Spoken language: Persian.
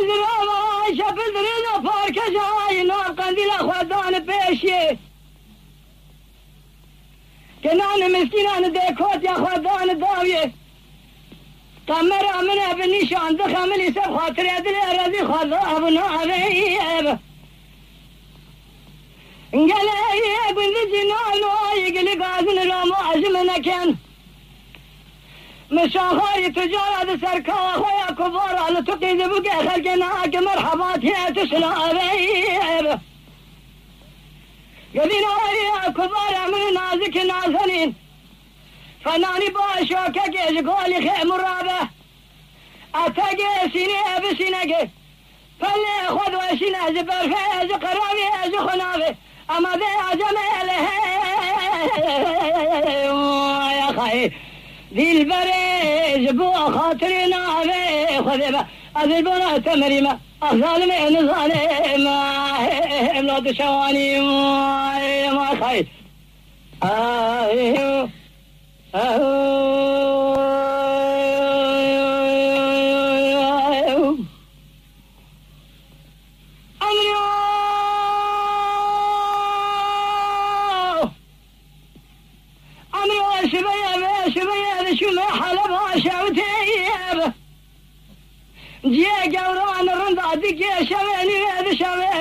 درام شب درنا پارک جای نام قندیل خودان پیشی که نان مسکینان دکوت یا خودان داویه قمر امنه به نشان دخملی سب خاطر دل ارزی خدا ابنا عبیب گله گنده جنان و گلی گازن رامو عزم نکن مشاخای تجارت سرکا خویا کبار على تقید بگه خلق ناک مرحباتی تسلا عبیب گدین آئی کبار امن نازک نازنین فنانی با شوکه که اشغالی خیم رابه اتاگه سینه بسینگه پله خود و سینه از برفه از قرامی از خنابه اما ده عجم اله یا خیلی دل برز بو خاطر نابه خود با از البنا تمريمة ظالم إن ظالم املاد شواني ما خير جي قوران الرنداد جي شواني هذا شواني